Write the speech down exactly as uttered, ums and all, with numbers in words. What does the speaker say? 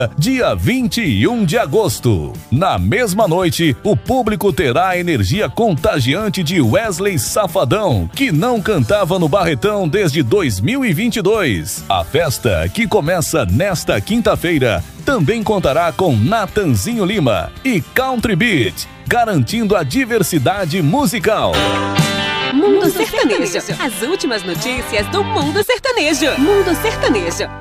dia vinte e um de agosto. Na mesma noite, o público terá a energia contagiante de Wesley Safadão, que não cantava no Barretão desde dois mil e vinte e dois. A festa, que começa nesta quinta-feira, também contará com Natanzinho Lima e Country Beat, garantindo a diversidade musical. Mundo Sertanejo. As últimas notícias do Mundo Sertanejo. Mundo Sertanejo.